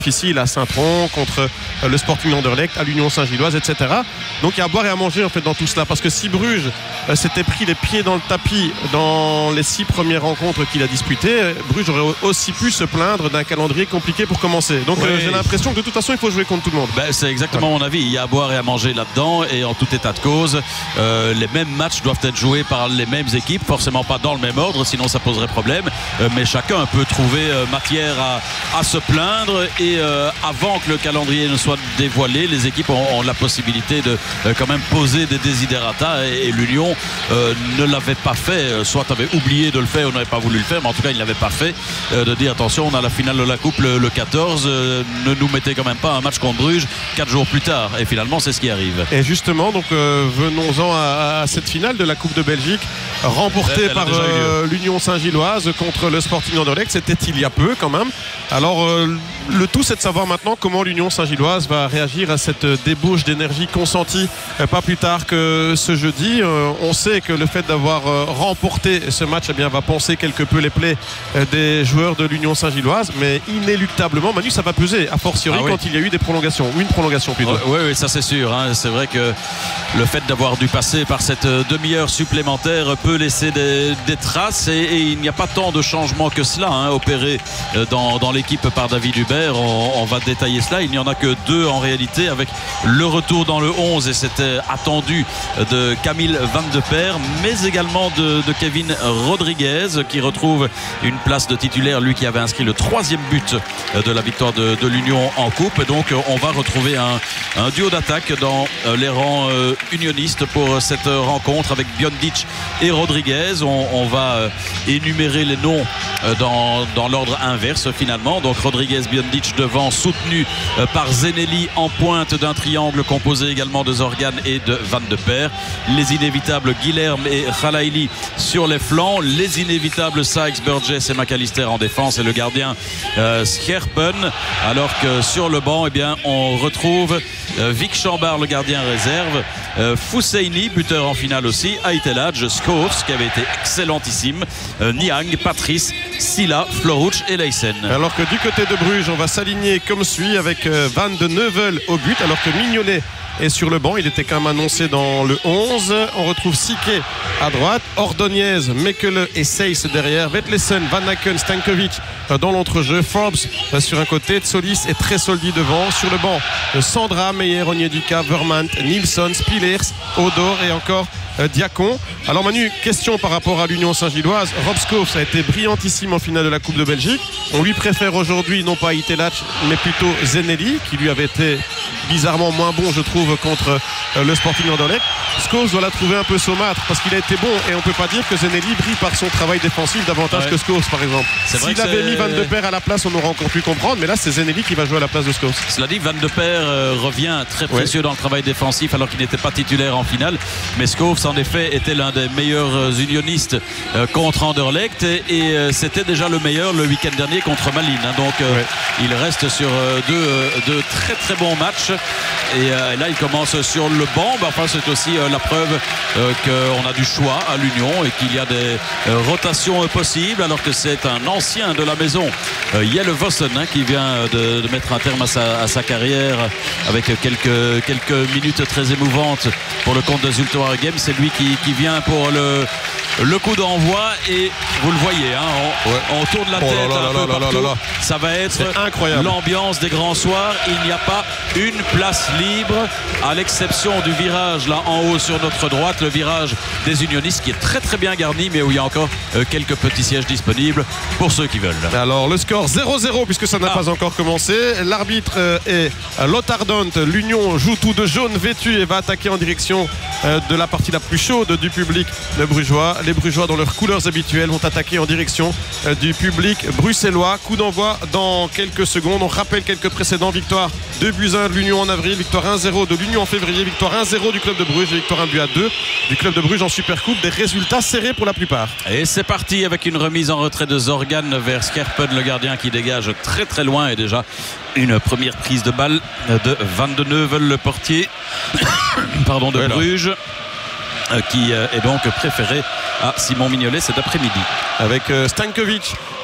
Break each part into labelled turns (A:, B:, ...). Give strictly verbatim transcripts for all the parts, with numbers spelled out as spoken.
A: difficile à Saint-Tron, contre le Sporting Anderlecht, à l'Union Saint-Gilloise, et cetera. Donc il y a à boire et à manger en fait dans tout cela, parce que si Bruges euh, s'était pris les pieds dans le tapis dans les six premières rencontres qu'il a disputées, Bruges aurait aussi pu se plaindre d'un calendrier compliqué pour commencer. Donc oui. euh, j'ai l'impression que de toute façon il faut jouer contre tout le monde.
B: Ben, c'est exactement ouais. mon avis. Il y a à boire et à manger là-dedans, et en tout état de cause, euh, les mêmes matchs doivent être joués par les mêmes équipes, forcément pas dans le même ordre, sinon ça poserait problème. Euh, mais chacun peut trouver euh, matière à, à se plaindre, et euh, avant que le calendrier ne soit dévoilé, les équipes ont, ont la possibilité de euh, quand même poser des desiderata, et, et l'Union euh, ne l'avait pas fait, soit avait oublié de le faire ou n'avait pas voulu le faire, mais en tout cas il ne l'avait pas fait, euh, de dire attention, on a la finale de la Coupe le, le quatorze, euh, ne nous mettez quand même pas un match contre Bruges quatre jours plus tard, et finalement c'est ce qui arrive.
A: Et justement, donc euh, venons-en à, à cette finale de la Coupe de Belgique, remportée elle, elle par euh, l'Union Saint-Gilloise contre le Sporting Anderlecht. C'était il y a peu quand même. Alors euh, le tout, c'est de savoir maintenant comment l'Union Saint-Gilloise va réagir à cette débauche d'énergie consentie euh, pas plus tard que ce jeudi. Euh, on sait que le fait d'avoir euh, remporté ce match eh bien, va penser quelque peu les plaies euh, des joueurs de l'Union Saint-Gilloise, mais inéluctablement, Manu, ça va peser, a fortiori ah oui. quand il y a eu des prolongations, ou une prolongation plutôt.
B: Oui, oui, ça c'est sûr. Hein. C'est vrai que le fait d'avoir dû passer par cette demi-heure supplémentaire peut laisser des, des traces, et, et il n'y a pas tant de changements que cela hein, opérés dans, dans l'équipe par David Hubert. On, on va détailler cela. Il n'y en a que deux en réalité, avec le retour dans le onze, et c'était attendu, de Camille Van de Perre, mais également de, de Kevin Rodriguez, qui retrouve une place de titulaire, lui qui avait inscrit le troisième but de la victoire de, de l'Union en Coupe. Et donc on va retrouver un, un duo d'attaque dans les rangs euh, unionistes pour cette rencontre, avec Biondic et Rodriguez. On, on va énumérer les noms dans, dans l'ordre inverse finalement. Donc Rodriguez, Biondic devant, soutenu par Zenelli en pointe d'un triangle composé également de Zorgan et de Van de Perre. Les inévitables Guilherme et Khalaili sur les flancs. Les inévitables Sykes, Burgess et McAllister en défense, et le gardien euh, Scherpen. Alors que sur le banc, eh bien, on retrouve euh, Vic Chambard, le gardien réserve, euh, Fousseini, buteur en finale aussi, Aitelaj, Schoofs qui avait été excellentissime, euh, Niang, Patrice, Silla, Floruch et Leysen.
A: Alors que du côté de Bruges, on va s'aligner comme suit, avec euh, Van de Neuvel au but, alors que Mignolet est sur le banc. Il était quand même annoncé dans le onze. On retrouve Sique à droite, Ordonez, Mekele et Seyss derrière, Vetlesen, Van Aken, Stankovic dans l'entrejeu, Forbes sur un côté, Tsolis et Tresoldi devant. Sur le banc, Sandra, Meyer, Onyedika, Vermant, Nilsson, Spillers, Odor et encore euh, Diacon. Alors Manu, question par rapport à l'Union Saint-Gilloise. Rob Schoofs a été brillantissime en finale de la Coupe de Belgique. On lui préfère aujourd'hui non pas Aitelaj mais plutôt Zenelli, qui lui avait été bizarrement moins bon je trouve contre euh, le Sporting Anderlecht. Schoofs doit la trouver un peu saumâtre parce qu'il a été bon, et on ne peut pas dire que Zenelli brille par son travail défensif davantage ouais. que Schoofs par exemple. S'il avait mis Van de Perre à la place, on aurait encore pu comprendre, mais là c'est Zenelli qui va jouer à la place de Schoofs.
B: Cela dit, Van de Perre euh, revient très précieux ouais. dans le travail défensif alors qu'il n'était pas titulaire en finale, mais Schoofs en effet était l'un des meilleurs unionistes euh, contre Anderlecht, et, et euh, c'était déjà le meilleur le week-end dernier contre Malines hein. Donc euh, ouais. il reste sur euh, deux, euh, deux très très bons matchs, et euh, là il commence sur le banc. Ben, enfin c'est aussi euh, la preuve euh, qu'on a du choix à l'Union et qu'il y a des euh, rotations euh, possibles, alors que c'est un ancien de la maison, euh, Jelle Vossen hein, qui vient de, de mettre un terme à sa, à sa carrière avec quelques, quelques minutes très émouvantes pour le compte de Zultoir Games. C'est lui qui, qui vient pour le, le coup d'envoi, et vous le voyez hein, on, ouais. on tourne la tête oh là là un là peu là partout là là là. Ça va être l'ambiance des grands soirs. Il n'y a pas une place libre, à l'exception du virage là en haut sur notre droite, le virage des unionistes, qui est très très bien garni, mais où il y a encore euh, quelques petits sièges disponibles pour ceux qui veulent.
A: Alors le score zéro zéro puisque ça n'a ah. pas encore commencé. L'arbitre euh, est Lothar Dont. L'Union joue tout de jaune vêtu et va attaquer en direction euh, de la partie la plus chaude du public le brugeois. Les Brugeois, dans leurs couleurs habituelles, vont attaquer en direction euh, du public bruxellois. Coup d'envoi dans quelques secondes. On rappelle quelques précédents: victoire deux buts à un de l'Union en avril, victoire un zéro de l'Union en février, victoire un zéro du club de Bruges et victoire un but à deux du club de Bruges en Supercoupe. Des résultats serrés pour la plupart.
B: Et c'est parti avec une remise en retrait de Zorgan vers Scherpen, le gardien qui dégage très très loin, et déjà une première prise de balle de Van de Neuvel, le portier pardon, de ouais, Bruges, qui est donc préféré à Simon Mignolet cet après-midi.
A: Avec Stankovic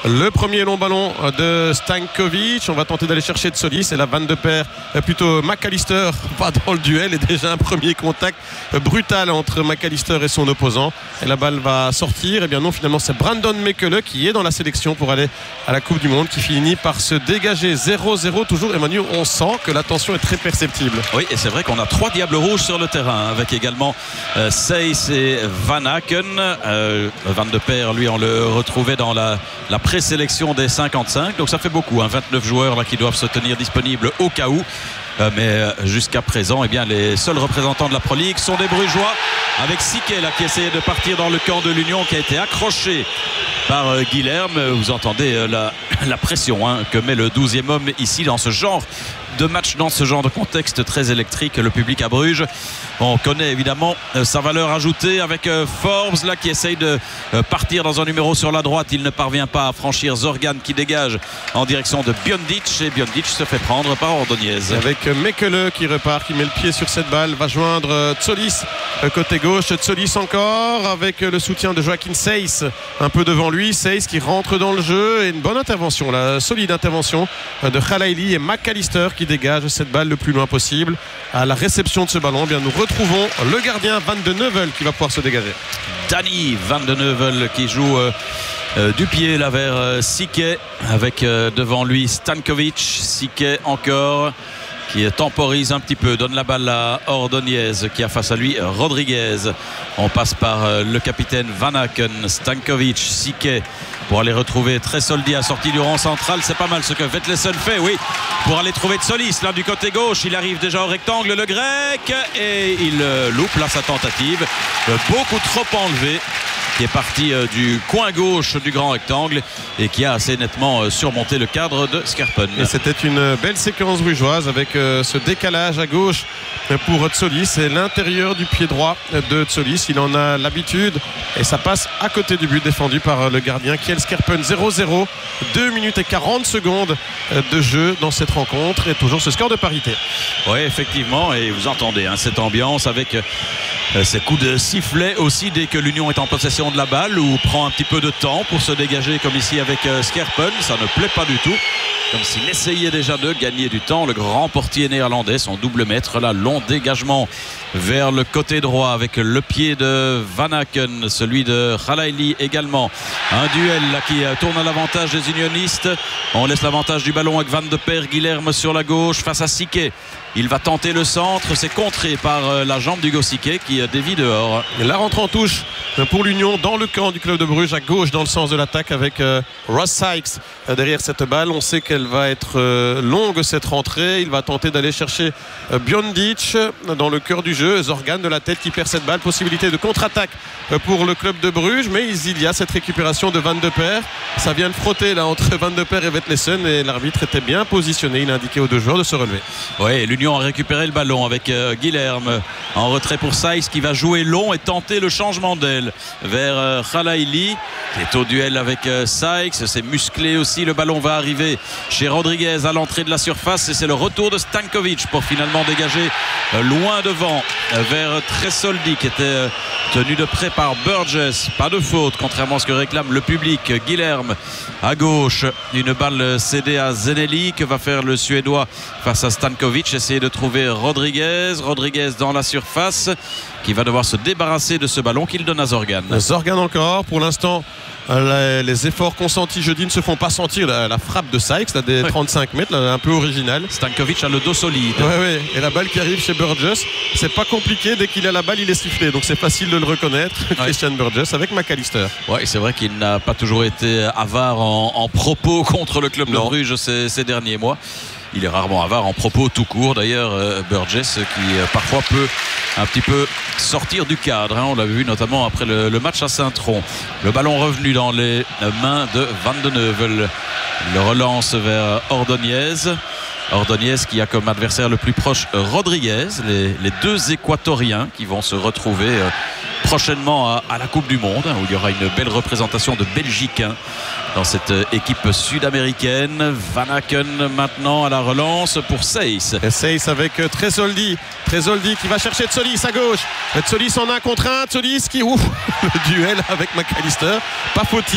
A: Le premier long ballon de Stankovic. On va tenter d'aller chercher Tsolis. Et la Van de Perre, plutôt McAllister, pas dans le duel. Et déjà un premier contact brutal entre McAllister et son opposant. Et la balle va sortir. Et bien non, finalement, c'est Brandon Mekele qui est dans la sélection pour aller à la Coupe du Monde, qui finit par se dégager. Zéro zéro toujours. Emmanuel, on sent que la tension est très perceptible.
B: Oui, et c'est vrai qu'on a trois diables rouges sur le terrain, avec également euh, Seyss et Van Aken. Euh, Van de Perre, lui, on le retrouvait dans la, la présélection des cinquante-cinq. Donc ça fait beaucoup, hein, vingt-neuf joueurs là, qui doivent se tenir disponibles au cas où. Euh, mais euh, jusqu'à présent, eh bien, les seuls représentants de la Pro League sont des Brugeois, avec Siquet là, qui essayait de partir dans le camp de l'Union, qui a été accroché par euh, Guilherme. Vous entendez euh, la, la pression hein, que met le douzième homme ici dans ce genre de match, dans ce genre de contexte très électrique. Le public à Bruges, on connaît évidemment euh, sa valeur ajoutée avec euh, Forbes là, qui essaye de euh, partir dans un numéro sur la droite. Il ne parvient pas à franchir Zorgan, qui dégage en direction de Biondic, et Biondic se fait prendre par Ordonez.
A: Avec Mekele qui repart, qui met le pied sur cette balle, va joindre euh, Tsolis euh, côté gauche. Tsolis encore avec euh, le soutien de Joaquin Seyss un peu devant lui. Seyss qui rentre dans le jeu, et une bonne intervention, la solide intervention euh, de Khalaili et McAllister qui dégage cette balle le plus loin possible. À la réception de ce ballon, eh bien, nous retrouvons le gardien Van de Neuvel qui va pouvoir se dégager.
B: Danny Van de Neuvel qui joue euh, euh, du pied là vers euh, Siquet, avec euh, devant lui Stankovic. Siquet encore qui temporise un petit peu, donne la balle à Ordonez qui a face à lui Rodriguez. On passe par euh, le capitaine Van Aken, Stankovic, Siquet, pour aller retrouver Tresoldi à sortie du rond central. C'est pas mal ce que Vetlesen fait, oui, pour aller trouver Tsolis là du côté gauche. Il arrive déjà au rectangle, le grec, et il euh, loupe là sa tentative, euh, beaucoup trop enlevé, qui est parti euh, du coin gauche du grand rectangle et qui a assez nettement euh, surmonté le cadre de Skerpen.
A: Et c'était une belle séquence brugeoise avec euh, ce décalage à gauche pour Tsolis et l'intérieur du pied droit de Tsolis. Il en a l'habitude et ça passe à côté du but défendu par le gardien Kjell Skerpen. Zéro zéro, deux minutes et quarante secondes de jeu dans cette rencontre et toujours ce score de parité.
B: Oui, effectivement, et vous entendez hein, cette ambiance avec euh, ces coups de sifflet aussi dès que l'Union est en possession de la balle, ou prend un petit peu de temps pour se dégager, comme ici avec euh, Skerpen. Ça ne plaît pas du tout, comme s'il essayait déjà de gagner du temps. Le grand portier néerlandais, son double maître là, long dégagement vers le côté droit avec le pied de Van Aken, celui de Khalaili également. Un duel là qui tourne à l'avantage des unionistes. On laisse l'avantage du ballon avec Van de Perre, Guilherme sur la gauche face à Siquet. Il va tenter le centre, c'est contré par la jambe d'Hugo Siquet qui dévie dehors.
A: Et la rentre en touche pour l'Union dans le camp du club de Bruges, à gauche dans le sens de l'attaque, avec euh, Ross Sykes euh, derrière cette balle. On sait qu'elle va être euh, longue cette rentrée. Il va tenter d'aller chercher euh, Biondic dans le cœur du jeu. Zorgan de la tête qui perd cette balle. Possibilité de contre-attaque euh, pour le club de Bruges, mais il y a cette récupération de Van de Perre. Ça vient de frotter là entre Van de Perre et Vetlesen, et l'arbitre était bien positionné. Il a indiqué aux deux joueurs de se relever.
B: Oui, l'Union a récupéré le ballon avec euh, Guilherme en retrait pour Sykes qui va jouer long et tenter le changement d'aile vers euh, Khalaili qui est au duel avec euh, Sykes. C'est musclé aussi. Le ballon va arriver chez Rodriguez à l'entrée de la surface et c'est le retour de Stankovic pour finalement dégager euh, loin devant euh, vers Tresoldi qui était euh, tenu de près par Burgess. Pas de faute, contrairement à ce que réclame le public. Guilherme à gauche, une balle cédée à Zeneli. Que va faire le Suédois face à Stankovic? Essayer de trouver Rodriguez. Rodriguez dans la surface qui va devoir se débarrasser de ce ballon qu'il donne à Zorgan.
A: Zorgan encore, pour l'instant les, les efforts consentis jeudi ne se font pas sentir. La, la frappe de Sykes là, des ouais. trente-cinq mètres, là, un peu original.
B: Stankovic a le dos solide.
A: Ouais, ouais. Et la balle qui arrive chez Burgess, c'est pas compliqué, dès qu'il a la balle il est sifflé, donc c'est facile de le reconnaître. Ouais. Christian Burgess avec McAllister.
B: Ouais, c'est vrai qu'il n'a pas toujours été avare en, en propos contre le club non. de Bruges ces, ces derniers mois. Il est rarement avare en propos tout court. D'ailleurs, euh, Burgess qui euh, parfois peut un petit peu sortir du cadre. Hein. On l'a vu notamment après le, le match à Saint-Tron. Le ballon revenu dans les mains de Van de Neuvel. Le relance vers Ordonez. Ordonez qui a comme adversaire le plus proche Rodriguez. Les, les deux Équatoriens qui vont se retrouver euh, prochainement à, à la Coupe du Monde, hein, où il y aura une belle représentation de Belgicains dans cette équipe sud-américaine. Van Aken maintenant à la relance pour Seyss.
A: Et Seyss avec Tresoldi. Tresoldi qui va chercher Tsolis à gauche. Tsolis en un contre un. Tsolis qui ouf le duel avec McAllister. Pas fautif.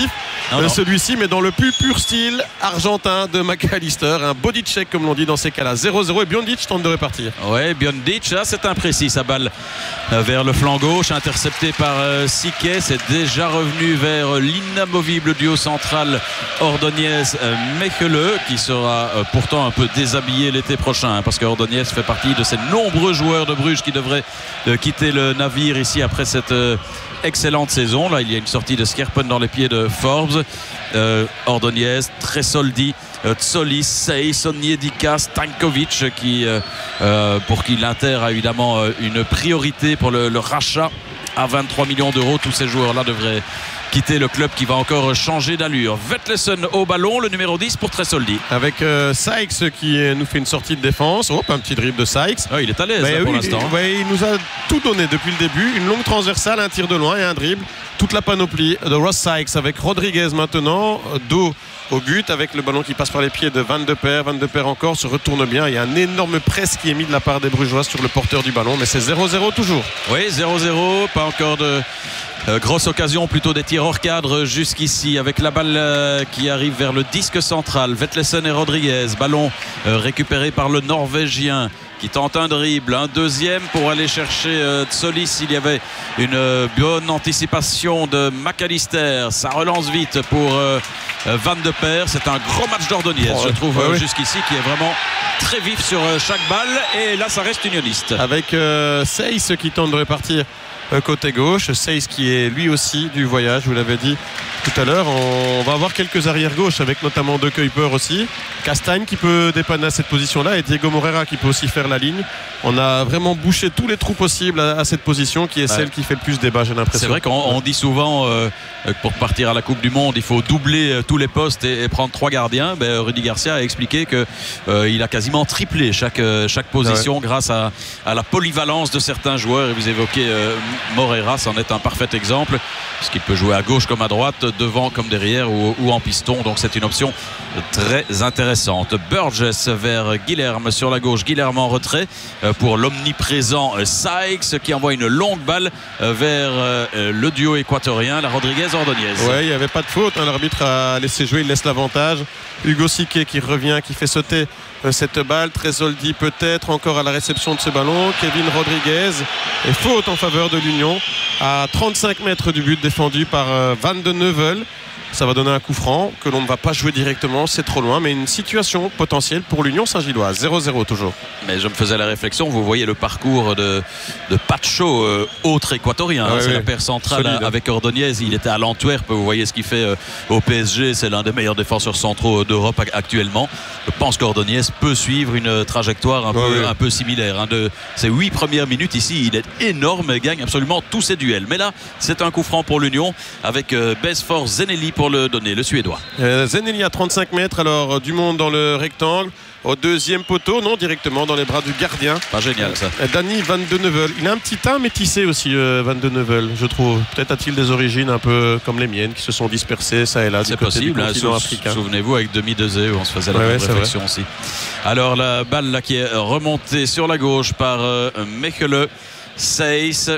A: euh, celui-ci, mais dans le plus pur style argentin de McAllister. Un body check, comme l'on dit dans ces cas-là. zéro zéro et Biondic tente de repartir.
B: Ouais, Biondic, là c'est imprécis. Sa balle euh, vers le flanc gauche, interceptée par euh, Siquet. C'est déjà revenu vers euh, l'inamovible duo central Ordonez-Mechele, euh, qui sera euh, pourtant un peu déshabillé l'été prochain, hein, parce que Ordonez fait partie de ces nombreux joueurs de Bruges qui devraient euh, quitter le navire ici après cette euh, excellente saison. Là, il y a une sortie de Scherpen dans les pieds de Forbes. Euh, Ordonez, Tresoldi, euh, Tsolis, Seis, Onyedika, Stankovic, qui, euh, euh, pour qui l'Inter a évidemment euh, une priorité pour le, le rachat à vingt-trois millions d'euros. Tous ces joueurs-là devraient quitter le club qui va encore changer d'allure. Vetlesen au ballon, le numéro dix pour Tresoldi.
A: Avec euh, Sykes qui nous fait une sortie de défense. Oh, un petit dribble de Sykes.
B: Oh, il est à l'aise là,
A: oui,
B: pour l'instant.
A: Il, ouais, il nous a tout donné depuis le début. Une longue transversale, un tir de loin et un dribble. Toute la panoplie de Ross Sykes avec Rodriguez maintenant. Dos au but avec le ballon qui passe par les pieds de Van de Perre. Van de Perre encore se retourne bien. Il y a un énorme press qui est mis de la part des Brugeois sur le porteur du ballon. Mais c'est zéro zéro toujours.
B: Oui, zéro zéro. Pas encore de... Euh, grosse occasion, plutôt des tirs hors cadre jusqu'ici, avec la balle euh, qui arrive vers le disque central. Vetlesen et Rodriguez, ballon euh, récupéré par le Norvégien qui tente un dribble, un deuxième pour aller chercher euh, Tsolis. Il y avait une euh, bonne anticipation de McAllister. Ça relance vite pour euh, Van de Perre. C'est un gros match d'Ordonez, oh, je trouve, ouais, euh, ouais. jusqu'ici, qui est vraiment très vif sur euh, chaque balle. Et là, ça reste unioniste.
A: Avec euh, Seis qui tente de répartir côté gauche, Seis qui est lui aussi du voyage, vous l'avez dit tout à l'heure. On va avoir quelques arrières gauche avec notamment De Kuyper aussi, Castagne qui peut dépanner à cette position là et Diego Moreira qui peut aussi faire la ligne. On a vraiment bouché tous les trous possibles à, à cette position qui est ouais. celle qui fait le plus débat, j'ai l'impression.
B: C'est vrai qu'on on dit souvent euh, que pour partir à la Coupe du Monde il faut doubler euh, tous les postes et, et prendre trois gardiens. Ben, Rudy Garcia a expliqué qu'il euh, a quasiment triplé chaque, euh, chaque position ouais. grâce à, à la polyvalence de certains joueurs. Et vous évoquez euh, Moreira, c'en est un parfait exemple, parce qu'il peut jouer à gauche comme à droite, devant comme derrière ou, ou en piston. Donc c'est une option très intéressante. Burgess vers Guilherme sur la gauche, Guilherme en retrait euh, pour l'omniprésent Sykes qui envoie une longue balle euh, vers euh, le duo équatorien, la Rodriguez-Ordonez.
A: Oui, il n'y avait pas de faute, hein. L'arbitre a laissé jouer, il laisse l'avantage. Hugo Siquet qui revient, qui fait sauter euh, cette balle. Tresoldi peut-être encore à la réception de ce ballon. Kevin Rodriguez, et faute en faveur de l'Union à trente-cinq mètres du but, défendu par euh, Van de Neuvel. Ça va donner un coup franc que l'on ne va pas jouer directement, c'est trop loin, mais une situation potentielle pour l'Union Saint-Gilloise. zéro zéro toujours.
B: Mais je me faisais la réflexion, vous voyez le parcours de, de Pacho, euh, autre équatorien, ah, hein, oui, c'est oui. la paire centrale Solide. Avec Ordonez. Il était à l'Antwerp, vous voyez ce qu'il fait euh, au P S G, c'est l'un des meilleurs défenseurs centraux d'Europe actuellement. Je pense qu'Ordonez peut suivre une trajectoire un, oui, peu, oui. un peu similaire. Hein, de ses huit premières minutes ici, il est énorme et gagne absolument tous ses duels. Mais là, c'est un coup franc pour l'Union avec euh, Besford Zeneli pour le donner, le Suédois.
A: Euh, Zeneli à trente-cinq mètres, alors euh, du monde dans le rectangle. Au deuxième poteau, non, directement dans les bras du gardien.
B: Pas génial ça.
A: Euh, Danny Van de Neuvel. Il a un petit teint métissé aussi, euh, Van de Neuvel, je trouve. Peut-être a-t-il des origines un peu comme les miennes qui se sont dispersées ça et là.
B: C'est possible, hein, sou africain. Souvenez-vous avec Demi Dezé où on se faisait la ouais, même ouais, réflexion aussi. Alors la balle là qui est remontée sur la gauche par euh, Mechele, Seis,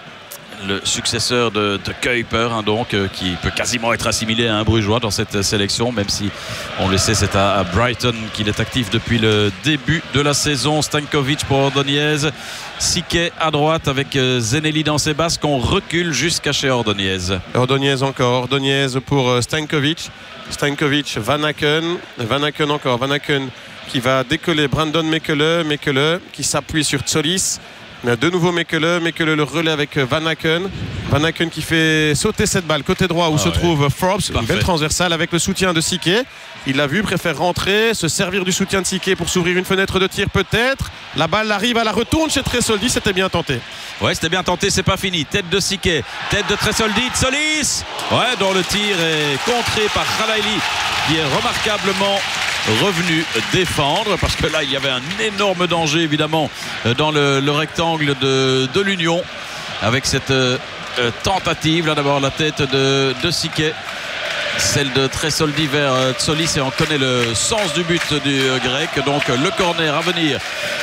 B: le successeur de, de Kuyper, hein, donc euh, qui peut quasiment être assimilé à un Brugeois dans cette sélection, même si on le sait, c'est à, à Brighton qu'il est actif depuis le début de la saison. Stankovic pour Ordonez, Siquet à droite avec euh, Zeneli dans ses basques. On recule jusqu'à chez Ordonez.
A: Ordonez encore, Ordonez pour euh, Stankovic. Stankovic, Van Aken, Van Aken encore, Van Aken qui va décoller Brandon Mechele, Mechele qui s'appuie sur Tsolis. De nouveau Mechele, Mechele le relais avec Van Aken. Van Aken qui fait sauter cette balle côté droit où ah se ouais. trouve Forbes. Parfait. Une belle transversale avec le soutien de Siquet. Il l'a vu, préfère rentrer, se servir du soutien de Siquet pour s'ouvrir une fenêtre de tir peut-être. La balle arrive à la retourne chez Tresoldi, c'était bien tenté.
B: Ouais, c'était bien tenté, c'est pas fini. Tête de Siquet, tête de Tresoldi, Tsolis. Ouais, dont le tir est contré par Khalaili qui est remarquablement revenu défendre, parce que là il y avait un énorme danger évidemment dans le, le rectangle de, de l'Union avec cette euh, tentative là. D'abord la tête de, de Siquet, celle de Tresoldi vers euh, Tsolis, et on connaît le sens du but du euh, grec. Donc le corner à venir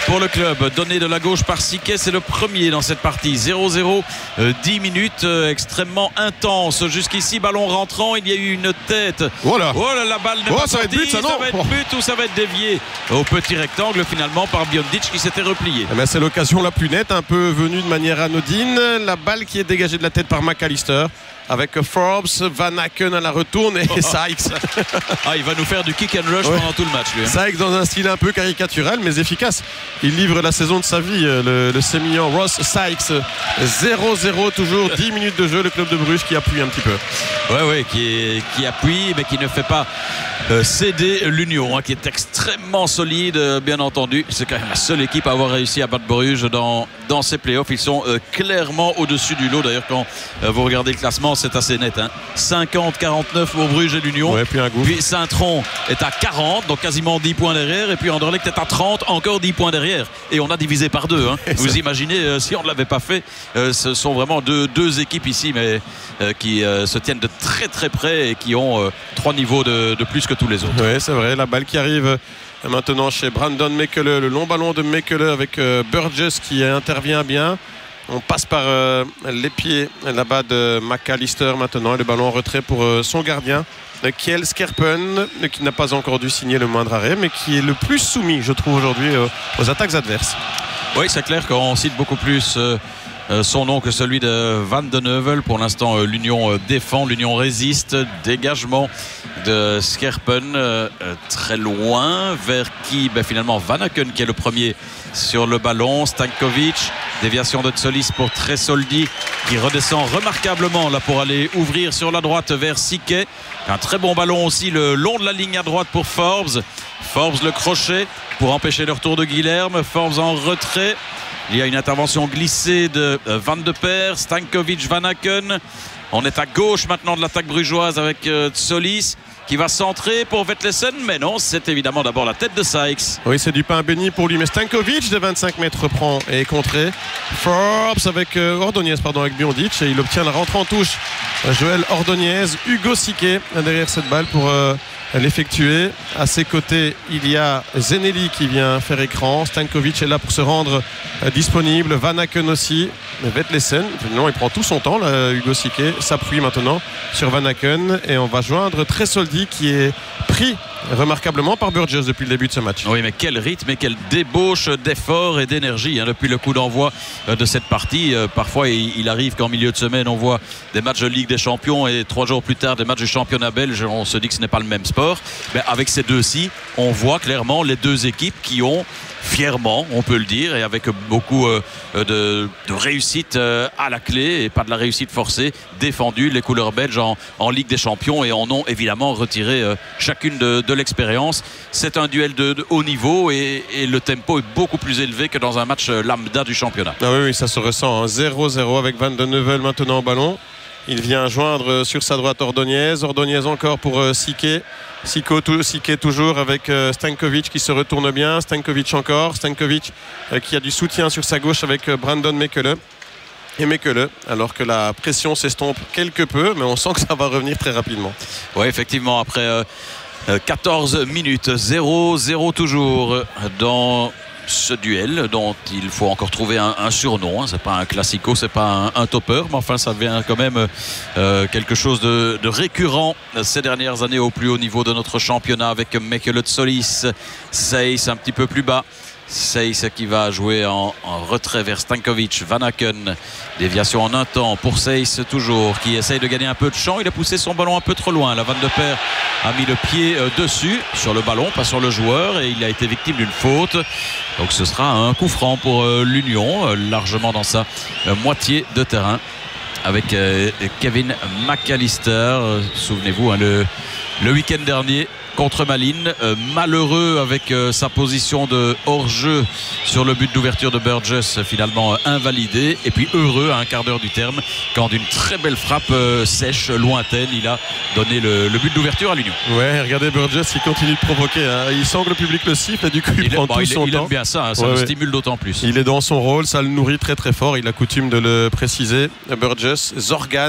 B: pour le club. Donné de la gauche par Siquet, c'est le premier dans cette partie. zéro zéro, euh, dix minutes euh, extrêmement intense. Jusqu'ici, ballon rentrant, il y a eu une tête.
A: Voilà.
B: Oh là, la balle n'est
A: oh,
B: pas
A: ça
B: sortie.
A: Va être but, ça, non
B: ça va être but ou ça va être dévié au petit rectangle finalement par Biondic qui s'était replié.
A: Eh ben, c'est l'occasion la plus nette, un peu venue de manière anodine. La balle qui est dégagée de la tête par McAllister. Avec Forbes, Van Aken à la retourne et Sykes.
B: Ah, il va nous faire du kick and rush ouais. pendant tout le match, lui. Hein.
A: Sykes dans un style un peu caricatural mais efficace. Il livre la saison de sa vie, le, le sémillant Ross Sykes. zéro zéro, toujours dix minutes de jeu. Le club de Bruges qui appuie un petit peu.
B: Oui, oui, qui, qui appuie, mais qui ne fait pas euh, céder l'Union, hein, qui est extrêmement solide, euh, bien entendu. C'est quand même la seule équipe à avoir réussi à battre Bruges dans, dans ces playoffs. Ils sont euh, clairement au-dessus du lot. D'ailleurs, quand euh, vous regardez le classement, c'est assez net. Hein. cinquante quarante-neuf pour Bruges et l'Union.
A: Ouais, puis,
B: puis Saint-Tron est à quarante, donc quasiment dix points derrière. Et puis Anderlecht est à trente, encore dix points derrière. Et on a divisé par deux. Hein. Vous imaginez, euh, si on ne l'avait pas fait, euh, ce sont vraiment deux, deux équipes ici, mais euh, qui euh, se tiennent de très très près et qui ont euh, trois niveaux de, de plus que tous les autres.
A: Oui, c'est vrai. La balle qui arrive maintenant chez Brandon Mekele. Le long ballon de Mekele avec euh, Burgess qui intervient bien. On passe par euh, les pieds là-bas de McAllister maintenant. Le ballon en retrait pour euh, son gardien, Kjell Skerpen, qui n'a pas encore dû signer le moindre arrêt, mais qui est le plus soumis, je trouve, aujourd'hui euh, aux attaques adverses.
B: Oui, c'est clair qu'on cite beaucoup plus euh, euh, son nom que celui de Van de Neuvel. Pour l'instant, euh, l'Union euh, défend, l'Union résiste. Dégagement de Skerpen euh, euh, très loin, vers qui ben, finalement Van Aken qui est le premier sur le ballon. Stankovic, déviation de Tsolis pour Tresoldi qui redescend remarquablement là pour aller ouvrir sur la droite vers Siquet. Un très bon ballon aussi le long de la ligne à droite pour Forbes. Forbes le crochet pour empêcher le retour de Guilherme. Forbes en retrait. Il y a une intervention glissée de Van de Perre, Stankovic, Van Aken. On est à gauche maintenant de l'attaque brugeoise avec euh, Tsolis qui va centrer pour Vetlesen, mais non, c'est évidemment d'abord la tête de Sykes.
A: Oui, c'est du pain béni pour lui, mais Stankovic de vingt-cinq mètres prend et est contré. Forbes avec euh, Ordonez, pardon, avec Biondic, et il obtient la rentrée en touche. Joël Ordonez, Hugo Siquet derrière cette balle pour euh, l'effectuer. À ses côtés, il y a Zeneli qui vient faire écran. Stankovic est là pour se rendre euh, disponible. Van Aken aussi. Vetlesen, non, il prend tout son temps, là, Hugo Siquet s'appuie maintenant sur Van Aken et on va joindre Tresoldi qui est pris remarquablement par Burgess depuis le début de ce match.
B: Oui, mais quel rythme et quelle débauche d'effort et d'énergie hein, depuis le coup d'envoi euh, de cette partie. Euh, parfois, il, il arrive qu'en milieu de semaine, on voit des matchs de Ligue des Champions et trois jours plus tard, des matchs de championnat belge. On se dit que ce n'est pas le même sport. Mais avec ces deux-ci, on voit clairement les deux équipes qui ont fièrement, on peut le dire, et avec beaucoup euh, de, de réussite euh, à la clé et pas de la réussite forcée, défendu les couleurs belges en, en Ligue des Champions et en ont évidemment retiré euh, chacune de, de l'expérience. C'est un duel de, de haut niveau et, et le tempo est beaucoup plus élevé que dans un match euh, lambda du championnat.
A: Ah oui, oui, ça se ressent. Hein. zéro zéro avec Van de Neuvel maintenant au ballon. Il vient joindre sur sa droite Ordonez. Ordonez encore pour euh, Siquet. Siquet toujours avec euh, Stankovic qui se retourne bien. Stankovic encore. Stankovic euh, qui a du soutien sur sa gauche avec euh, Brandon Mekele. Et Mekele, alors que la pression s'estompe quelque peu, mais on sent que ça va revenir très rapidement.
B: Oui, effectivement, après euh, quatorze minutes, zéro zéro toujours dans ce duel dont il faut encore trouver un, un surnom, hein. C'est pas un classico, c'est pas un, un topper, mais enfin ça devient quand même euh, quelque chose de, de récurrent ces dernières années au plus haut niveau de notre championnat avec Mekele Tsolis, Seyss un petit peu plus bas. Seyss qui va jouer en, en retrait vers Stankovic, Van Aken, déviation en un temps pour Seyss toujours qui essaye de gagner un peu de champ. Il a poussé son ballon un peu trop loin. La Van de Perre a mis le pied euh, dessus sur le ballon, pas sur le joueur, et il a été victime d'une faute. Donc ce sera un coup franc pour euh, l'Union, euh, largement dans sa euh, moitié de terrain avec euh, Kevin McAllister. Euh, souvenez-vous hein, le, le week-end dernier contre Malines, euh, malheureux avec euh, sa position de hors-jeu sur le but d'ouverture de Burgess, finalement euh, invalidé, et puis heureux à un quart d'heure du terme quand d'une très belle frappe euh, sèche, lointaine, il a donné le, le but d'ouverture à l'Union.
A: Ouais, regardez Burgess, il continue de provoquer, hein. Il sent que le public le siffle et du coup il, il prend est, bon, tout
B: il,
A: son
B: il
A: temps.
B: Il aime bien ça, hein, ça
A: ouais,
B: le
A: ouais.
B: stimule d'autant plus.
A: Il est dans son rôle, ça le nourrit très très fort, il a coutume de le préciser. Burgess, Zorgan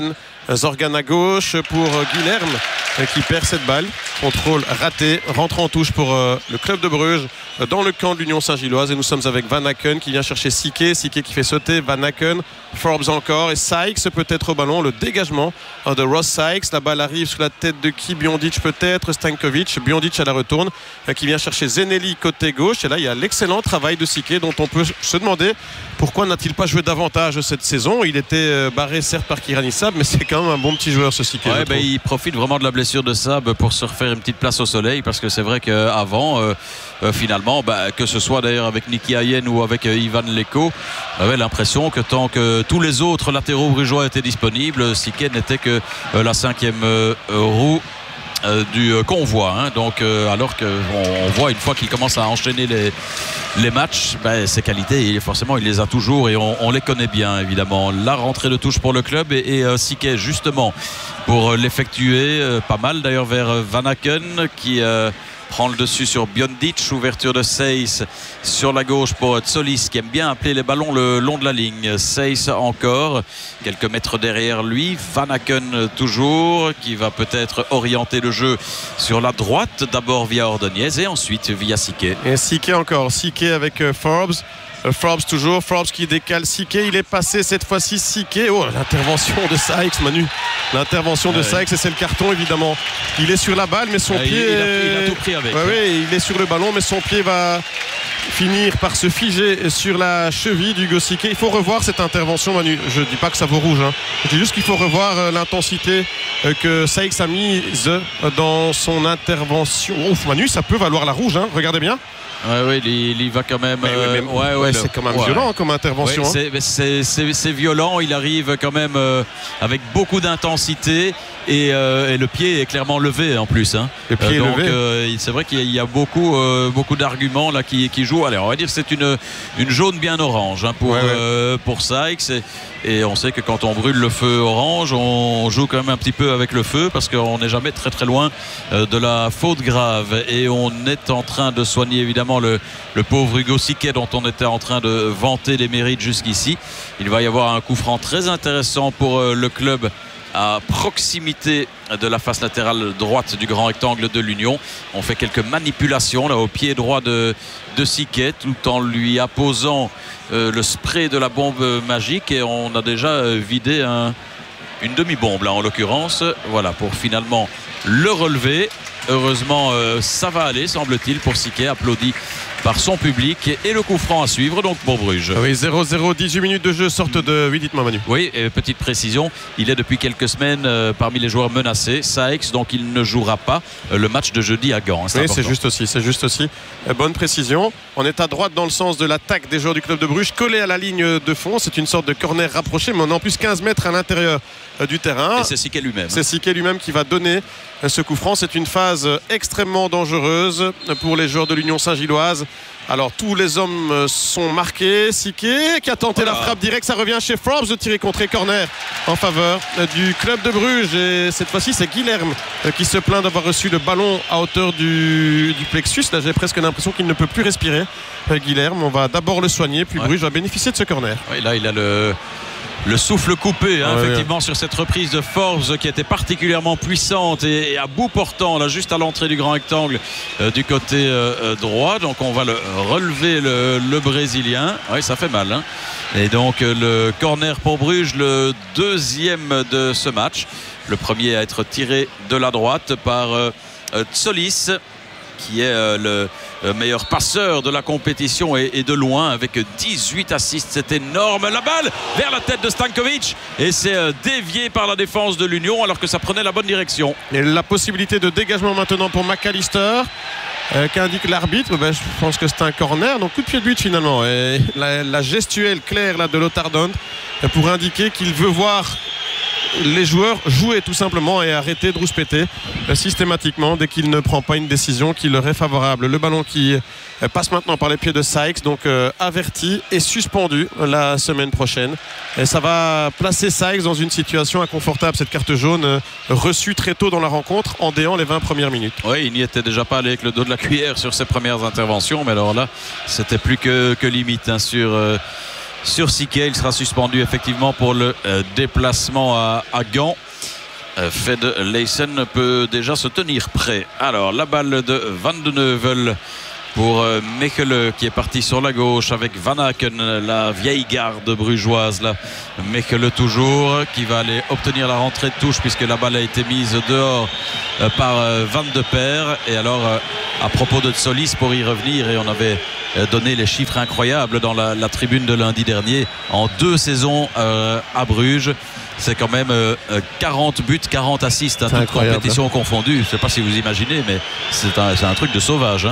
A: Zorgan à gauche pour Guilherme qui perd cette balle. Contrôle raté, rentre en touche pour euh, le club de Bruges euh, dans le camp de l'Union Saint-Gilloise. Et nous sommes avec Van Aken qui vient chercher Sique. Sique qui fait sauter Van Aken. Forbes encore. Et Sykes peut-être au ballon. Le dégagement euh, de Ross Sykes. La balle arrive sur la tête de qui? Biondic peut-être. Stankovic. Biondic à la retourne euh, qui vient chercher Zeneli côté gauche. Et là, il y a l'excellent travail de Sique dont on peut se demander pourquoi n'a-t-il pas joué davantage cette saison. Il était euh, barré certes par Kiran Issab, mais c'est quand même un bon petit joueur ce Sique.
B: Ouais, ben, il profite vraiment de la blessure de Sab pour se refaire une petite place au soleil, parce que c'est vrai qu'avant euh, euh, finalement bah, que ce soit d'ailleurs avec Niki Hayen ou avec euh, Ivan Leko, on avait l'impression que tant que tous les autres latéraux brugeois étaient disponibles, Sique n'était que euh, la cinquième euh, roue Euh, du euh, convoi hein. Donc euh, alors qu'on on voit une fois qu'il commence à enchaîner les, les matchs, ben, ses qualités il, forcément il les a toujours et on, on les connaît bien évidemment. La rentrée de touche pour le club et, et euh, Sique justement pour euh, l'effectuer euh, pas mal d'ailleurs vers euh, Van Aken qui euh, prend le dessus sur Biondic. Ouverture de Seyss sur la gauche pour Tsolis qui aime bien appeler les ballons le long de la ligne. Seyss encore quelques mètres derrière lui. Van Aken toujours qui va peut-être orienter le jeu sur la droite, d'abord via Ordonez et ensuite via Sique.
A: Et Sique encore, Sique avec euh, Forbes. Forbes toujours, Forbes qui décale Sique, il est passé cette fois-ci Sique. Oh, l'intervention de Sykes, Manu. L'intervention de
B: ouais.
A: Sykes et c'est le carton évidemment. Il est sur la balle mais son
B: ah,
A: pied...
B: Il, il, a, il a tout pris avec.
A: Ouais, ouais, il est sur le ballon mais son pied va finir par se figer sur la cheville d'Hugo Sique. Il faut revoir cette intervention, Manu. Je ne dis pas que ça vaut rouge. Hein. Je dis juste qu'il faut revoir euh, l'intensité euh, que Sykes a mise euh, dans son intervention. Ouf, Manu, ça peut valoir la rouge. Hein. Regardez bien.
B: Ouais, ouais, il, il va quand même.
A: Mais,
B: euh,
A: mais, mais,
B: ouais, ouais,
A: ouais,
B: le,
A: c'est quand même
B: ouais.
A: violent comme intervention.
B: Ouais,
A: hein.
B: c'est, c'est, c'est violent. Il arrive quand même euh, avec beaucoup d'intensité et, euh, et le pied est clairement levé en plus. Hein.
A: Le pied
B: euh, donc,
A: est levé.
B: Euh, c'est vrai qu'il y a beaucoup, euh, beaucoup d'arguments là qui, qui jouent. Allez, on va dire que c'est une, une jaune bien orange hein, pour,
A: ouais, ouais.
B: Euh, pour Sykes. Et, et on sait que quand on brûle le feu orange, on joue quand même un petit peu avec le feu parce qu'on n'est jamais très très loin euh, de la faute grave. Et on est en train de soigner évidemment le, le pauvre Hugo Sique dont on était en train de vanter les mérites jusqu'ici. Il va y avoir un coup franc très intéressant pour euh, le club à proximité de la face latérale droite du grand rectangle de l'Union. On fait quelques manipulations là au pied droit de, de Sique tout en lui apposant euh, le spray de la bombe magique et on a déjà euh, vidé un, une demi-bombe là en l'occurrence. Voilà pour finalement le relever. Heureusement euh, ça va aller semble-t-il pour Sique, applaudi par son public et le coup franc à suivre donc pour Bruges.
A: Oui, zéro zéro, dix-huit minutes de jeu sortent de... Oui, dites-moi Manu.
B: Oui, et petite précision, il est depuis quelques semaines euh, parmi les joueurs menacés, Sykes, donc il ne jouera pas euh, le match de jeudi à Gand. Hein, c'est
A: oui,
B: important.
A: c'est juste aussi, c'est juste aussi. Euh, bonne précision. On est à droite dans le sens de l'attaque des joueurs du club de Bruges, collé à la ligne de fond. C'est une sorte de corner rapproché, mais on est en plus quinze mètres à l'intérieur euh, du terrain.
B: Et c'est Sique lui-même.
A: C'est Sique lui-même qui va donner euh, ce coup franc. C'est une phase euh, extrêmement dangereuse pour les joueurs de l'Union Saint-Gilloise. Alors tous les hommes sont marqués. Sique qui a tenté voilà. la frappe directe, ça revient chez Forbes de tirer contré corner en faveur du club de Bruges et cette fois-ci c'est Guilherme qui se plaint d'avoir reçu le ballon à hauteur du, du plexus. Là j'ai presque l'impression qu'il ne peut plus respirer. Guilherme, on va d'abord le soigner puis ouais. Bruges va bénéficier de ce corner.
B: Oui, là il a le Le souffle coupé hein, ouais, effectivement ouais. sur cette reprise de Forbes qui était particulièrement puissante et, et à bout portant là juste à l'entrée du grand rectangle euh, du côté euh, droit. Donc on va le relever le, le Brésilien. Oui, ça fait mal hein. Et donc euh, le corner pour Bruges, le deuxième de ce match, le premier à être tiré de la droite par euh, Tsolis qui est euh, le meilleur passeur de la compétition et, et de loin avec dix-huit assists. C'est énorme. La balle vers la tête de Stankovic et c'est euh, dévié par la défense de l'Union alors que ça prenait la bonne direction.
A: Et la possibilité de dégagement maintenant pour McAllister euh, qu'indique l'arbitre. Ben, je pense que c'est un corner, donc coup de pied de but finalement. Et la, la gestuelle claire là, de Lothar Dont pour indiquer qu'il veut voir les joueurs jouer tout simplement et arrêter de rouspéter euh, systématiquement dès qu'il ne prend pas une décision qui leur est favorable. Le ballon qui euh, passe maintenant par les pieds de Sykes, donc euh, averti et suspendu euh, la semaine prochaine. Et ça va placer Sykes dans une situation inconfortable, cette carte jaune euh, reçue très tôt dans la rencontre en déant les vingt premières minutes.
B: Oui, il n'y était déjà pas allé avec le dos de la cuillère sur ses premières interventions, mais alors là, c'était plus que, que limite hein, sur... Euh Sur Sique, il sera suspendu effectivement pour le euh, déplacement à, à Gand. Fed Leysen peut déjà se tenir prêt. Alors la balle de Van de Neuvel pour Mechelen qui est parti sur la gauche avec Van Aken, la vieille garde brugeoise là. Mechelen toujours qui va aller obtenir la rentrée de touche puisque la balle a été mise dehors par Van de Per. Et alors à propos de Solis, pour y revenir, et on avait donné les chiffres incroyables dans la, la tribune de lundi dernier, en deux saisons euh, à Bruges, c'est quand même euh, quarante buts, quarante assists, hein, toutes compétitions confondues. Je ne sais pas si vous imaginez, mais c'est un, c'est un truc de sauvage. Hein.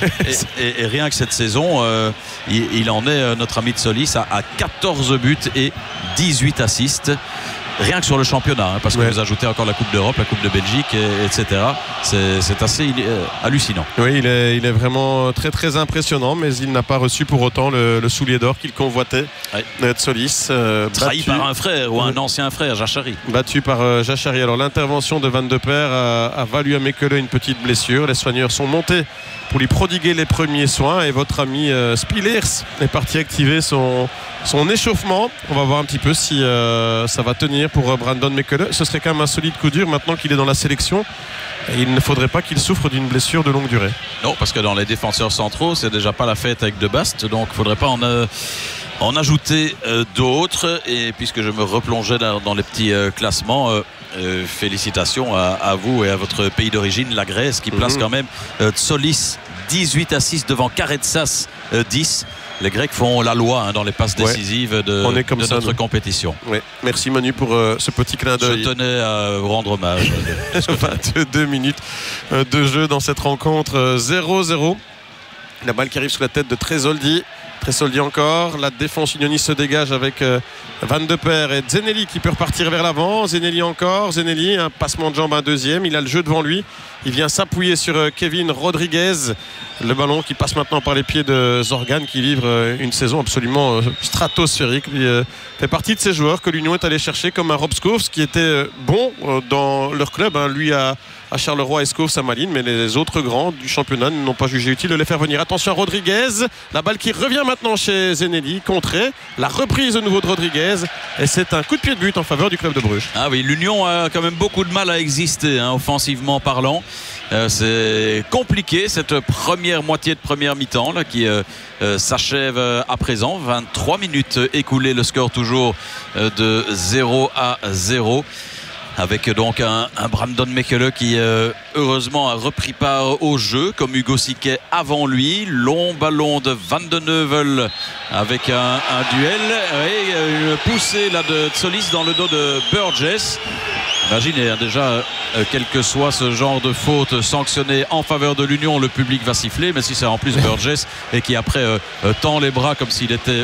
B: et, et, et rien que cette saison, euh, il, il en est, euh, notre ami de Solis, à, à quatorze buts et dix-huit assists. Rien que sur le championnat, hein, parce que ouais. vous ajoutez encore la Coupe d'Europe, la Coupe de Belgique, et, etc. C'est, c'est assez euh, hallucinant.
A: Oui, il est, il est vraiment très très impressionnant, mais il n'a pas reçu pour autant le, le soulier d'or qu'il convoitait. Ouais. Solis. Euh,
B: Trahi battu, par un frère ou un ancien frère, Jachari.
A: Battu par euh, Jachari. Alors l'intervention de Van de Per a, a valu à Mechelen une petite blessure. Les soigneurs sont montés pour lui prodiguer les premiers soins, et votre ami euh, Spillers est parti activer son, son échauffement. On va voir un petit peu si euh, ça va tenir pour euh, Brandon Mechelen. Ce serait quand même un solide coup dur maintenant qu'il est dans la sélection. Et il ne faudrait pas qu'il souffre d'une blessure de longue durée.
B: Non, parce que dans les défenseurs centraux, c'est déjà pas la fête avec De Bast, donc il ne faudrait pas en, euh, en ajouter euh, d'autres. Et puisque je me replongeais dans, dans les petits euh, classements, euh, Euh, félicitations à, à vous et à votre pays d'origine, la Grèce, qui place mmh. quand même euh, Solis dix-huit assists devant Karetsas euh, dix. Les Grecs font la loi hein, dans les passes décisives ouais. de, de ça, notre nous. compétition.
A: Ouais. Merci Manu pour euh, ce petit clin d'œil.
B: Je tenais à vous rendre hommage.
A: vingt-deux minutes de jeu dans cette rencontre, zéro zéro. La balle qui arrive sous la tête de Tresoldi. Tresoldi encore, la défense unioniste se dégage avec euh, Van de Per et Zenelli qui peut repartir vers l'avant. Zenelli encore, Zenelli, un passement de jambe, un deuxième, il a le jeu devant lui, il vient s'appuyer sur euh, Kevin Rodriguez, le ballon qui passe maintenant par les pieds de Zorgan qui livre euh, une saison absolument euh, stratosphérique. Il euh, fait partie de ces joueurs que l'Union est allé chercher, comme un Rob Schoofs qui était euh, bon euh, dans leur club, hein, lui à à Charleroi, Escoffs, à Malines, mais les autres grands du championnat n'ont pas jugé utile de les faire venir. Attention à Rodriguez, la balle qui revient maintenant chez Zenelli, contrée, la reprise de nouveau de Rodriguez, et c'est un coup de pied de but en faveur du club de Bruges.
B: Ah oui, l'Union a quand même beaucoup de mal à exister, hein, offensivement parlant. Euh, c'est compliqué cette première moitié de première mi-temps là, qui euh, euh, s'achève euh, à présent. vingt-trois minutes écoulées, le score toujours euh, de zéro à zéro. Avec donc un, un Brandon Mechelen qui euh, heureusement a repris part au jeu comme Hugo Siquet avant lui. Long ballon de Van de Neuvel avec un, un duel et une poussée là de Solis dans le dos de Burgess. Imaginez hein, déjà euh, quel que soit ce genre de faute sanctionnée en faveur de l'Union, le public va siffler, mais si c'est en plus Burgess et qui après euh, euh, tend les bras comme s'il était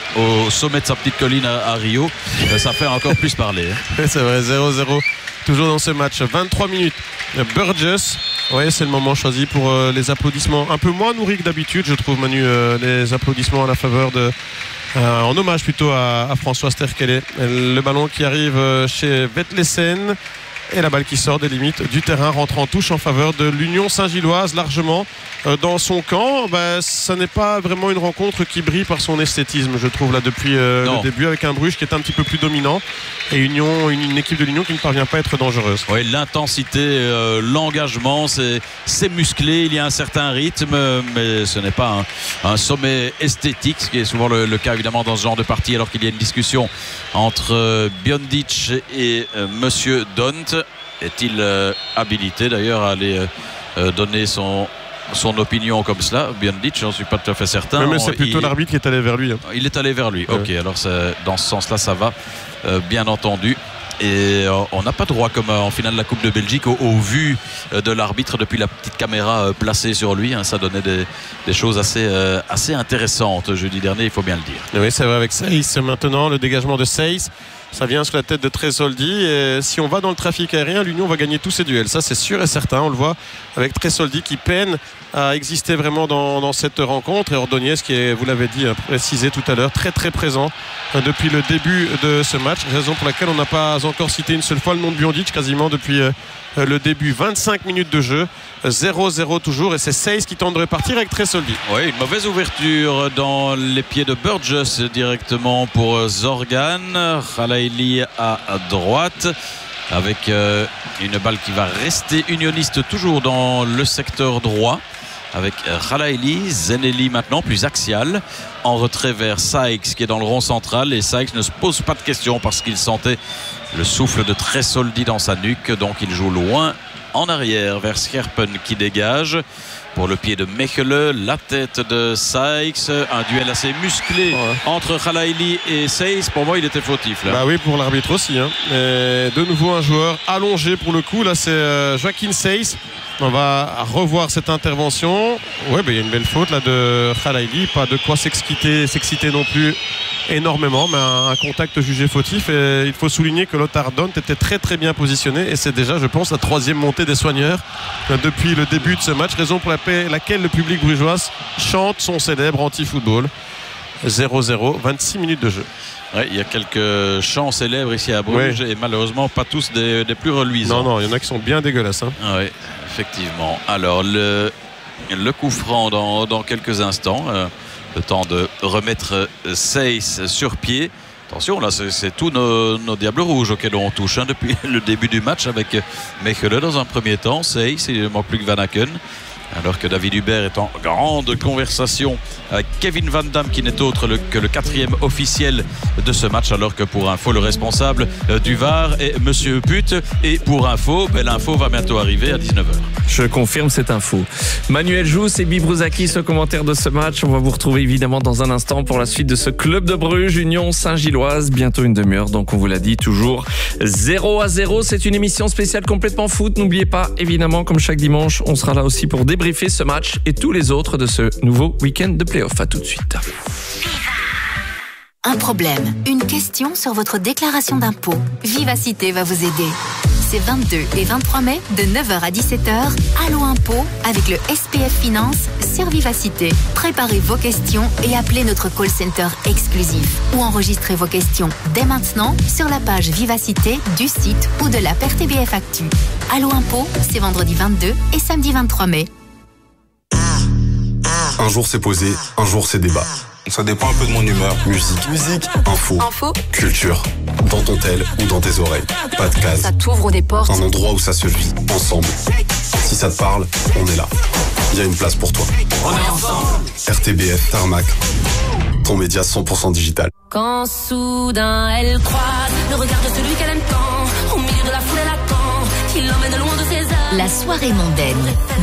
B: au sommet de sa petite colline à, à Rio, ça fait encore plus parler. Hein.
A: C'est vrai, zéro zéro toujours dans ce match. vingt-trois minutes. Burgess, ouais, c'est le moment choisi pour euh, les applaudissements un peu moins nourris que d'habitude, je trouve, Manu, euh, les applaudissements à la faveur de euh, en hommage plutôt à, à François Sterkele. Le ballon qui arrive chez Vetlesen et la balle qui sort des limites du terrain, rentre en touche en faveur de l'Union Saint-Gilloise, largement euh, dans son camp. Bah, ça n'est pas vraiment une rencontre qui brille par son esthétisme, je trouve, là depuis euh, le début, avec un Bruges qui est un petit peu plus dominant et Union, une, une équipe de l'Union qui ne parvient pas à être dangereuse.
B: Oui, l'intensité, euh, l'engagement, c'est, c'est musclé, il y a un certain rythme, mais ce n'est pas un, un sommet esthétique, ce qui est souvent le, le cas évidemment dans ce genre de partie, alors qu'il y a une discussion entre euh, Biondic et euh, Monsieur Dont. Est-il euh, habilité d'ailleurs à aller euh, donner son, son opinion comme cela? Biondic, j'en suis pas tout à fait certain.
A: Mais, mais c'est plutôt il, l'arbitre qui est allé vers lui. Hein.
B: Il est allé vers lui, ouais. Ok, alors dans ce sens-là ça va, euh, bien entendu. Et euh, on n'a pas droit, comme euh, en finale de la Coupe de Belgique, au, au vu euh, de l'arbitre depuis la petite caméra euh, placée sur lui. Hein, ça donnait des, des choses assez, euh, assez intéressantes jeudi dernier, il faut bien le dire.
A: Oui, c'est vrai, avec Seyss maintenant, le dégagement de Seyss. Ça vient sur la tête de Tresoldi, et si on va dans le trafic aérien, l'Union va gagner tous ses duels, ça c'est sûr et certain. On le voit avec Tresoldi qui peine à exister vraiment dans, dans cette rencontre, et Ordonez qui est, vous l'avez dit, précisé tout à l'heure, très très présent depuis le début de ce match, raison pour laquelle on n'a pas encore cité une seule fois le nom de Biondic quasiment depuis le début. Vingt-cinq minutes de jeu, zéro zéro toujours, et c'est Seyss qui tente de repartir avec Tresoldi.
B: Oui, une mauvaise ouverture dans les pieds de Burgess directement pour Zorgan. Khalaili à droite. avec euh, une balle qui va rester unioniste toujours dans le secteur droit avec Khalaili, Zeneli maintenant plus axial en retrait vers Sykes qui est dans le rond central, et Sykes ne se pose pas de questions parce qu'il sentait le souffle de Tresoldi dans sa nuque, donc il joue loin en arrière vers Scherpen qui dégage pour le pied de Mechelen, la tête de Sykes, un duel assez musclé ouais. entre Khalaili et Seyss. Pour moi il était fautif là.
A: Bah oui, pour l'arbitre aussi hein. Et de nouveau un joueur allongé pour le coup, là c'est euh, Joachim Seyss. On va revoir cette intervention. Ouais, bah, il y a une belle faute là de Khalaili, pas de quoi s'exciter, s'exciter non plus énormément, mais un, un contact jugé fautif. Et il faut souligner que Lothar Dont était très très bien positionné, et c'est déjà, je pense, la troisième montée des soigneurs depuis le début de ce match, raison pour laquelle le public brugeois chante son célèbre anti-football. zéro zéro, vingt-six minutes de jeu.
B: Ouais, il y a quelques chants célèbres ici à Bruges, ouais. et malheureusement pas tous des, des plus reluisants.
A: Non, non, il y en a qui sont bien dégueulasses. Hein.
B: Oui, effectivement. Alors le, le coup franc dans, dans quelques instants. Euh, le temps de remettre Seyss sur pied. Attention, là c'est, c'est tous nos, nos diables rouges auxquels on touche hein, depuis le début du match avec Mechelen dans un premier temps. Seyss, il ne manque plus que Van Aken. Alors que David Hubert est en grande conversation avec Kevin Van Damme, qui n'est autre le, que le quatrième officiel de ce match, alors que pour info le responsable du V A R est Monsieur Put, et pour info ben, l'info va bientôt arriver à dix-neuf heures.
C: Je confirme cette info. Manuel Jousse et Bibruzakis au commentaire de ce match. On va vous retrouver évidemment dans un instant pour la suite de ce club de Bruges, Union Saint-Gilloise, bientôt une demi-heure, donc on vous l'a dit, toujours zéro à zéro. C'est une émission spéciale complètement foot. N'oubliez pas, évidemment, comme chaque dimanche, on sera là aussi pour débriefer ce match et tous les autres de ce nouveau week-end de play-off. À tout de suite.
D: Un problème, une question sur votre déclaration d'impôt. Vivacité va vous aider. C'est vingt-deux et vingt-trois mai, de neuf heures à dix-sept heures, Allo Impôt avec le S P F Finance sur Vivacité. Préparez vos questions et appelez notre call center exclusif. Ou enregistrez vos questions dès maintenant sur la page Vivacité du site ou de l'app R T B F Actu. Allo Impôt, c'est vendredi vingt-deux et samedi vingt-trois mai.
E: Un jour c'est posé, un jour c'est débat. Ça dépend un peu de mon humeur. Musique, musique, info,
D: info,
E: culture. Dans ton tel ou dans tes oreilles. Pas de case.
D: Ça t'ouvre des portes.
E: Un endroit où ça se vit, ensemble. Si ça te parle, on est là. Il y a une place pour toi.
D: On est ensemble.
E: R T B F Tarmac. Ton média cent pour cent digital.
F: Quand soudain elle croise le regard de celui qu'elle aime tant, au milieu de la foule elle attend, qu'il l'emmène loin de ses âmes.
D: La soirée mondaine.